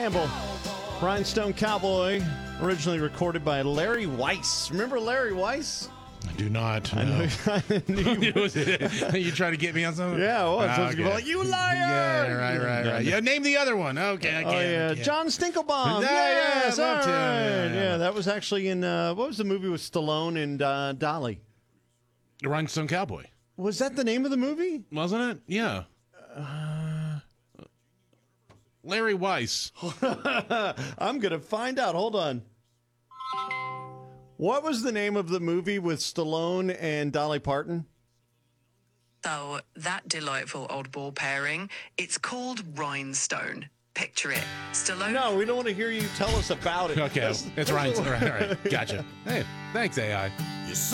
Campbell, Rhinestone Cowboy, originally recorded by Larry Weiss. Remember Larry Weiss? I do not. No. I knew You trying to get me on something? Yeah, I was. Okay. Like, you liar! Yeah, right. Yeah, name the other one. Okay, I can't. Oh, yeah. I can't. John Stinkelbaum. Yeah, Yes, I loved all him. right. Yeah. Yeah, that was actually in, what was the movie with Stallone and Dolly? The Rhinestone Cowboy. Was that the name of the movie? Wasn't it? Yeah. Larry Weiss. I'm going to find out. Hold on. What was the name of the movie with Stallone and Dolly Parton? So, that delightful oddball pairing, it's called Rhinestone. Picture it. Stallone. No, we don't want to hear you tell us about it. Okay, it's Rhinestone. All right. Gotcha. Hey, thanks, AI.